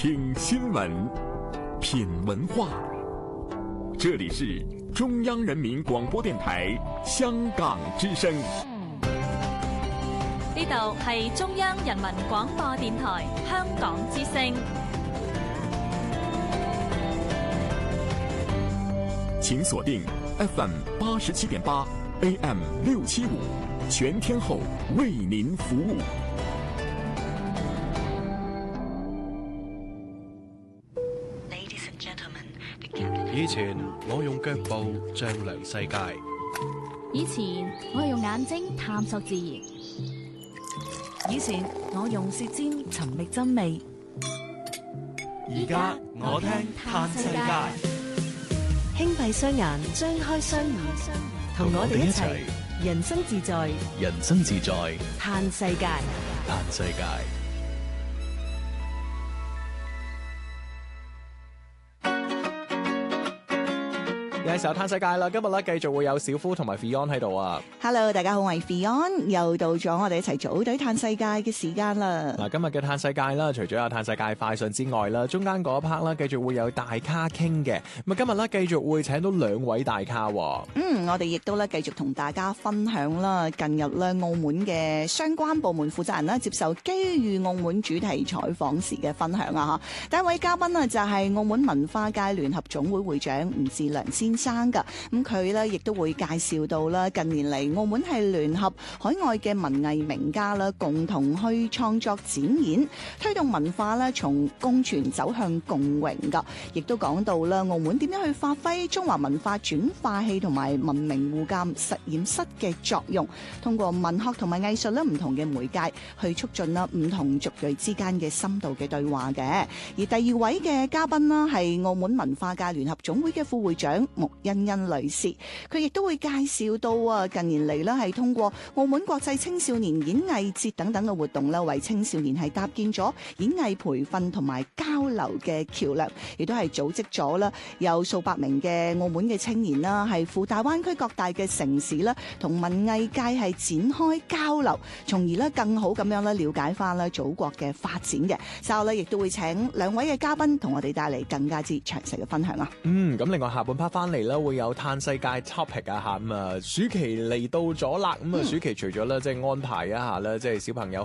聽新聞，品文化。這裡是中央人民廣播電台香港之聲。 呢度係中央人民廣播電台香港之聲。 請鎖定 FM 87.8 AM 675，全天候為您服務。 以前我用腳步丈量世界， 以前我用眼睛探索自然， 以前我用舌尖尋覓真味， 而家我聽嘆世界。 輕閉雙眼，張開雙耳，同我哋一齊人生自在， 人生自在， 嘆世界， 嘆世界。有時候嘆世界啦，今日咧繼續會有小夫同埋 Fion 喺度啊。 Hello， 大家好，我係 Fion， 又到咗我哋一齊組隊嘆世界嘅時間啦。 嗱，今日嘅嘆世界啦，除咗有嘆世界快訊之外啦，中間嗰一 part 啦，繼續會有大咖傾嘅。咁啊，今日咧繼續會請到兩位大咖。 我哋亦都咧繼續同大家分享啦。近日咧，澳門嘅相關部門負責人啦，接受機遇澳門主題採訪時嘅分享啊。第一位嘉賓啊，就係澳門文化界聯合總會會長吳志良先生噶。咁佢咧亦都會介紹到啦，近年嚟澳門係聯合海外嘅文藝名家啦，共同去創作展演，推動文化咧從共存走向共榮噶。亦都講到啦，澳門點樣去發揮中華文化轉化器同埋文明互鑒實驗室嘅作用，通過文學同埋藝術咧唔同嘅媒介去促進啦唔同族裔之間嘅深度嘅對話嘅。而第二位嘅嘉賓啦係澳門文化界聯合總會嘅副會長穆欣欣女士，佢亦都會介紹到啊，近年嚟咧係通過澳門國際青少年演藝節等等嘅活動咧，為青少年係搭建咗演藝培訓同埋交流嘅橋梁，亦都係組織咗啦有數百名嘅澳門嘅青年啦，係赴大灣區各大嘅城市啦，同文藝界係展開交流，從而咧更好咁樣咧了解翻咧祖國嘅發展嘅。稍後咧亦都會請兩位嘅嘉賓同我哋帶嚟更加之詳細嘅分享啊。 咁另外下半 part 翻嚟咧會有嘆世界 topic 啊吓，咁啊暑期嚟到咗啦，咁啊暑期除咗咧即係安排一下咧，即係小朋友